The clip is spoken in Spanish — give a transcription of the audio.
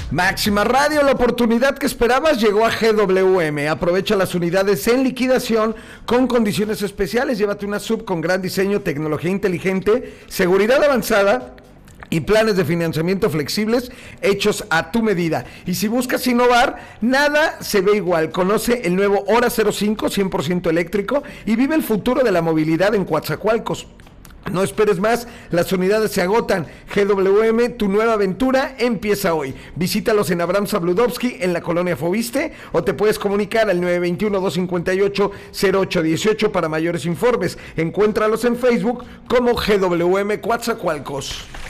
Máxima Radio, la oportunidad que esperabas llegó a GWM. Aprovecha las unidades en liquidación con condiciones especiales. Llévate una sub con gran diseño, tecnología inteligente, seguridad avanzada y planes de financiamiento flexibles hechos a tu medida. Y si buscas innovar, nada se ve igual. Conoce el nuevo Hora 05 100% eléctrico y vive el futuro de la movilidad en Coatzacoalcos. No esperes más, las unidades se agotan. GWM, tu nueva aventura empieza hoy. Visítalos en Abraham Sabludovsky, en la colonia Fobiste, o te puedes comunicar al 921-258-0818 para mayores informes. Encuéntralos en Facebook como GWM Coatzacoalcos.